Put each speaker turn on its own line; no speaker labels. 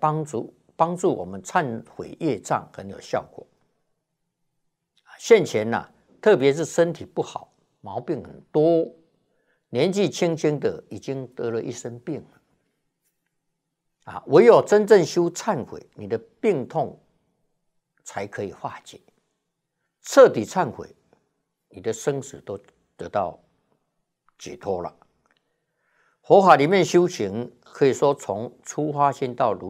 帮助我们忏悔业障很有效果。现前特别是身体不好、毛病很多、年纪轻轻的已经得了一身病了唯有真正修忏悔，你的病痛才可以化解，彻底忏悔，你的生死都得到解脱了。佛法里面修行，可以说从出发心到如